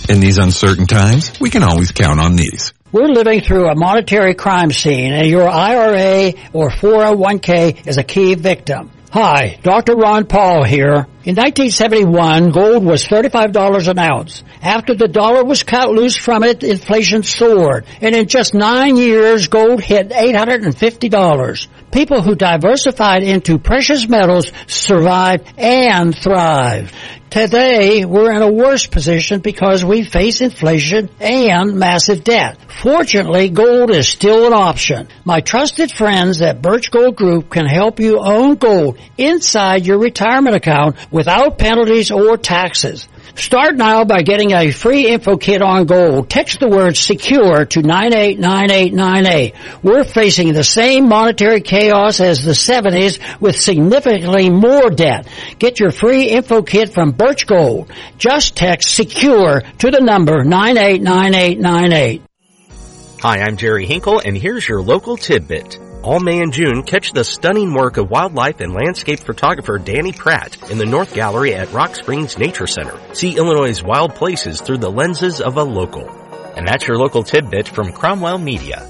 In these uncertain times, we can always count on these. We're living through a monetary crime scene, and your IRA or 401k is a key victim. Hi, Dr. Ron Paul here. In 1971, gold was $35 an ounce. After the dollar was cut loose from it, inflation soared. And in just 9 years, gold hit $850. People who diversified into precious metals survived and thrived. Today, we're in a worse position because we face inflation and massive debt. Fortunately, gold is still an option. My trusted friends at Birch Gold Group can help you own gold inside your retirement account without penalties or taxes. Start now by getting a free info kit on gold. Text the word SECURE to 989898. We're facing the same monetary chaos as the 70s with significantly more debt. Get your free info kit from Birch Gold. Just text SECURE to the number 989898. Hi, I'm Jerry Hinkle, and here's your local tidbit. All May and June, catch the stunning work of wildlife and landscape photographer Danny Pratt in the North Gallery at Rock Springs Nature Center. See Illinois' wild places through the lenses of a local. And that's your local tidbit from Cromwell Media.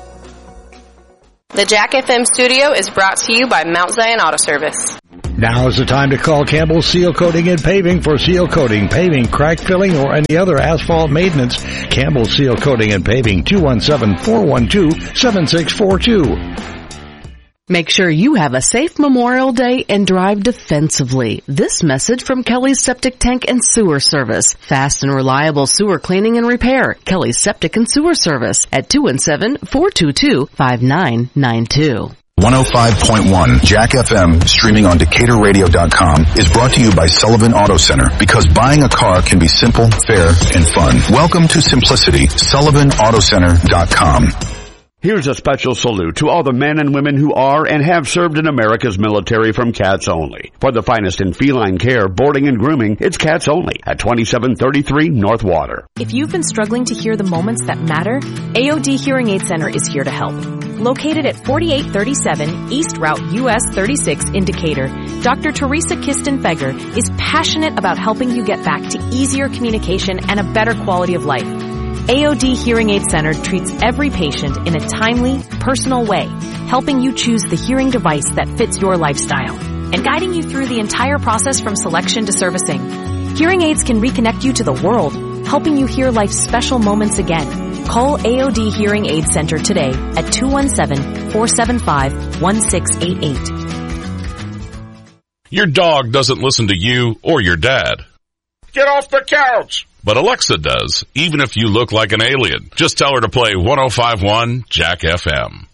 The Jack FM studio is brought to you by Mount Zion Auto Service. Now is the time to call Campbell Seal Coating and Paving for seal coating, paving, crack filling, or any other asphalt maintenance. Campbell Seal Coating and Paving, 217-412-7642. Make sure you have a safe Memorial Day and drive defensively. This message from Kelly's Septic Tank and Sewer Service. Fast and reliable sewer cleaning and repair. Kelly's Septic and Sewer Service at 217-422-5992. 105.1 Jack FM, streaming on DecaturRadio.com, is brought to you by Sullivan Auto Center, because buying a car can be simple, fair, and fun. Welcome to simplicity. SullivanAutoCenter.com. Here's a special salute to all the men and women who are and have served in America's military from Cats Only. For the finest in feline care, boarding, and grooming, it's Cats Only at 2733 North Water. If you've been struggling to hear the moments that matter, AOD Hearing Aid Center is here to help. Located at 4837 East Route US 36 in Decatur, Dr. Teresa Kistenfeger is passionate about helping you get back to easier communication and a better quality of life. AOD Hearing Aid Center treats every patient in a timely, personal way, helping you choose the hearing device that fits your lifestyle and guiding you through the entire process from selection to servicing. Hearing aids can reconnect you to the world, helping you hear life's special moments again. Call AOD Hearing Aid Center today at 217-475-1688. Your dog doesn't listen to you or your dad. Get off the couch! But Alexa does, even if you look like an alien. Just tell her to play 105.1 Jack FM.